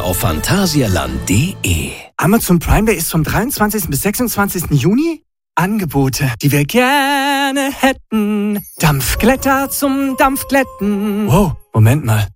auf phantasialand.de. Amazon Prime Day ist vom 23. bis 26. Juni. Angebote, die wir gerne hätten. Dampfglätter zum Dampfglätten. Wow, Moment mal.